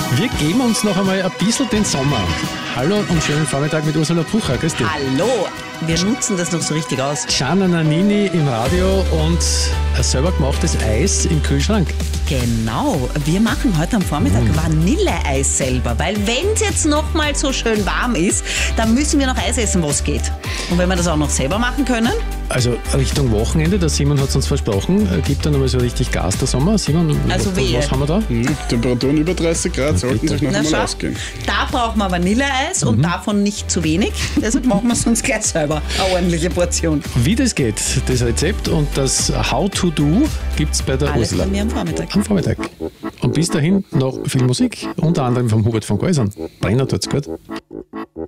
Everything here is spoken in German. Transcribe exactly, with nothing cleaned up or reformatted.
Wir geben uns noch einmal ein bisschen den Sommer. Hallo und schönen Vormittag mit Ursula Pucher. Grüß dich. Hallo, wir nutzen das noch so richtig aus. Gianna Nannini im Radio und ein selber gemachtes Eis im Kühlschrank. Genau, wir machen heute am Vormittag mm. Vanilleeis selber, weil wenn es jetzt noch mal so schön warm ist, dann müssen wir noch Eis essen, was geht. Und wenn wir das auch noch selber machen können? Also Richtung Wochenende, der Simon hat es uns versprochen, gibt dann nochmal so richtig Gas der Sommer. Simon, also was, was haben wir da? Mhm. Temperaturen über dreißig Grad sollten sich noch Na, einmal schau, ausgehen. Da brauchen wir Vanilleeis mhm. und davon nicht zu wenig. Deshalb machen wir es uns gleich selber. Eine ordentliche Portion. Wie das geht, das Rezept und das How to Do gibt es bei der Alles Ursula. bei mir am Vormittag. Am Vormittag. Und bis dahin noch viel Musik, unter anderem vom Hubert von Geusern. Brenner tut's gut.